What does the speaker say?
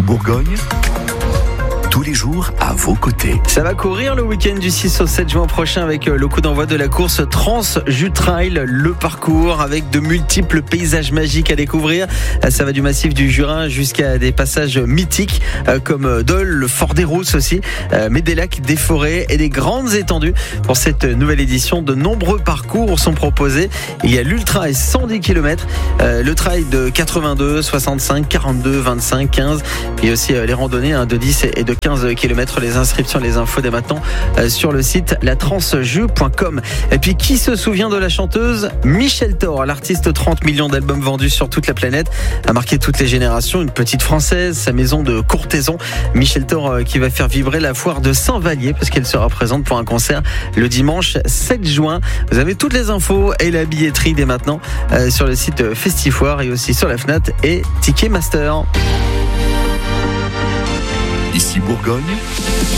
Bourgogne, tous les jours à vos côtés. Ça va courir le week-end du 6 au 7 juin prochain avec le coup d'envoi de la course Trans-Jus Trail, le parcours avec de multiples paysages magiques à découvrir. Ça va du massif du Jura jusqu'à des passages mythiques comme Dole, le Fort des Rousses aussi, mais des lacs, des forêts et des grandes étendues. Pour cette nouvelle édition, de nombreux parcours sont proposés. Il y a l'ultra et 110 km, le trail de 82, 65, 42, 25, 15, puis aussi les randonnées de 10 et de 15 km. Les inscriptions, les infos dès maintenant sur le site latransjus.com. Et puis, qui se souvient de la chanteuse Michel Thor, l'artiste 30 millions d'albums vendus sur toute la planète, a marqué toutes les générations, une petite française, sa maison de courtisan. Michel Thor qui va faire vibrer la foire de Saint-Vallier parce qu'elle sera présente pour un concert le dimanche 7 juin. Vous avez toutes les infos et la billetterie dès maintenant sur le site Festifoire et aussi sur la Fnac et Ticketmaster. Ici Bourgogne,